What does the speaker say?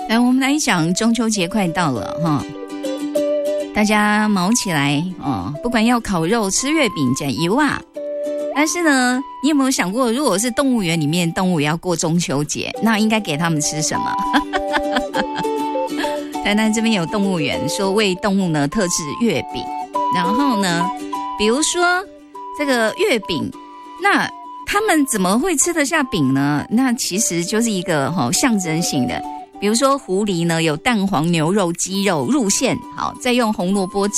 来，我们来讲中秋节快到了哈，大家忙起来哦，不管要烤肉、吃月饼、加油啊。但是呢，你有没有想过，如果是动物园里面动物也要过中秋节，那应该给他们吃什么？台南这边有动物园，说为动物呢特制月饼，然后呢，比如说这个月饼，那他们怎么会吃得下饼呢？那其实就是一个象征性的。比如说狐狸呢有蛋黄牛肉鸡肉入馅，好，再用红萝卜